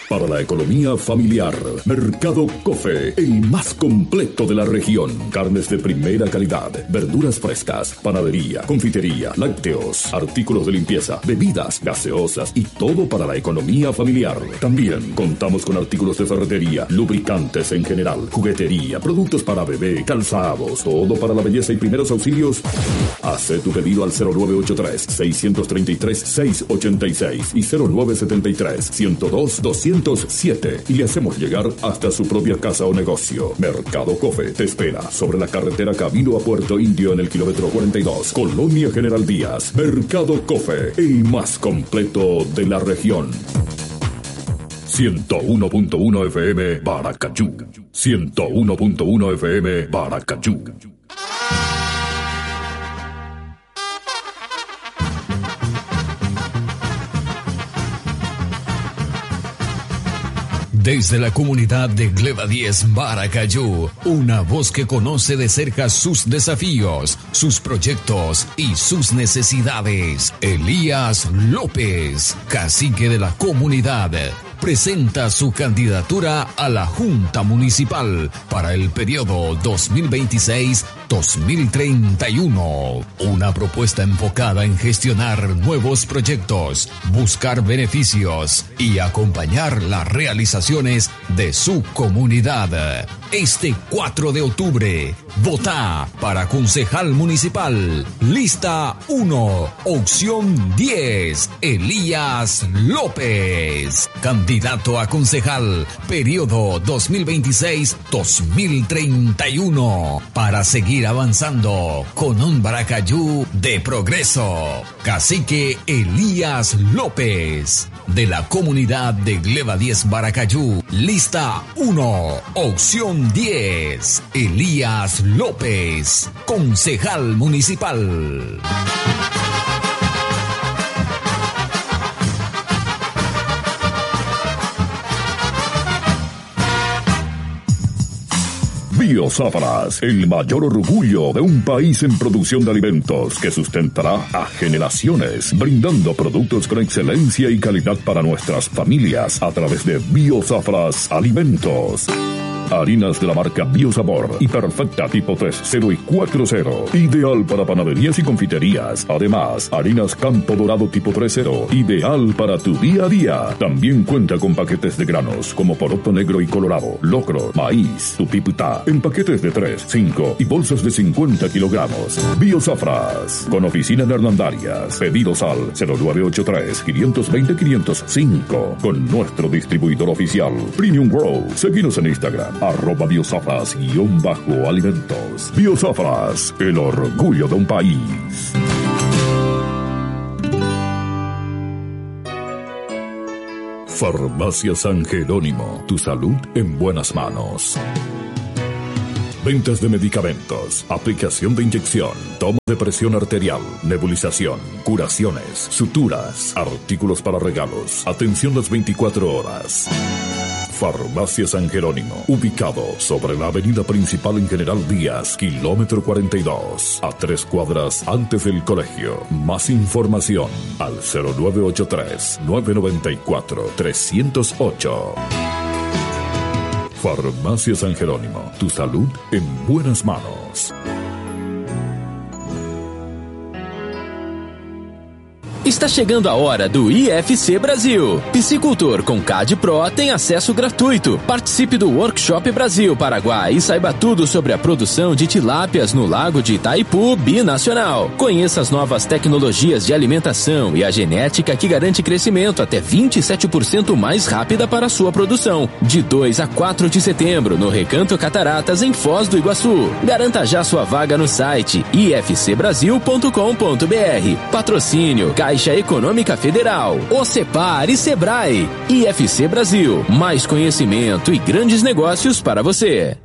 para la economía familiar. Mercado Cofe, el más completo de la región. Carnes de primera calidad, verduras frescas, panadería, confitería, lácteos, artículos de limpieza, bebidas, gaseosas y todo para la economía familiar. También contamos con artículos de ferretería, lubricantes en general, juguetería, productos para bebé, calzados, todo para la belleza y primeros auxilios. Haz tu pedido al 0983-633-686 y 0973-102-207 y le hacemos llegar hasta su propia casa o negocio. Mercado Cofe te espera sobre la carretera camino a Puerto Indio en el kilómetro 42, Colonia General Díaz. Mercado Cofe, el más completo de la región. 101.1 FM Baracayú. 101.1 FM Baracayú. Desde la comunidad de Gleba 10 Baracayú, una voz que conoce de cerca sus desafíos, sus proyectos y sus necesidades. Elías López, cacique de la comunidad, presenta su candidatura a la Junta Municipal para el periodo 2026-2031. Una propuesta enfocada en gestionar nuevos proyectos, buscar beneficios y acompañar las realizaciones de su comunidad. Este 4 de octubre, vota para concejal municipal. Lista 1, opción 10, Elías López. Candidato a concejal, periodo 2026-2031. Para seguir avanzando con un Baracayú de progreso. Cacique Elías López, de la comunidad de Gleba 10 Baracayú. Lista 1, opción 10, Elías López, concejal municipal. Biosafras, el mayor orgullo de un país en producción de alimentos que sustentará a generaciones, brindando productos con excelencia y calidad para nuestras familias a través de Biosafras Alimentos. Harinas de la marca Biosabor y Perfecta tipo 3.0 y 4.0, ideal para panaderías y confiterías. Además, harinas Campo Dorado tipo 3.0, ideal para tu día a día. También cuenta con paquetes de granos como poroto negro y colorado, locro, maíz, tupiputá, en paquetes de 3, 5 y bolsas de 50 kilogramos. Biosafras, con oficina en Hernandarias. Pedidos al 0983-520-505, con nuestro distribuidor oficial Premium Grow. Seguinos en Instagram @biosafras_alimentos. Biosafras, el orgullo de un país. Farmacia San Jerónimo, tu salud en buenas manos. Ventas de medicamentos, aplicación de inyección, toma de presión arterial, nebulización, curaciones, suturas, artículos para regalos, atención las 24 horas. Farmacia San Jerónimo, ubicado sobre la avenida principal en General Díaz, kilómetro 42, a 3 cuadras antes del colegio. Más información al 0983-994-308. Farmacia San Jerónimo, tu salud en buenas manos. Está chegando a hora do IFC Brasil. Piscicultor com CAD Pro tem acesso gratuito. Participe do Workshop Brasil Paraguai e saiba tudo sobre a produção de tilápias no lago de Itaipu Binacional. Conheça as novas tecnologias de alimentação e a genética que garante crescimento até 27% mais rápida para a sua produção. De 2 a 4 de setembro, no Recanto Cataratas, em Foz do Iguaçu. Garanta já sua vaga no site ifcbrasil.com.br. Patrocínio Caixa Econômica Federal, OCEPAR e Sebrae. IFC Brasil, mais conhecimento e grandes negócios para você.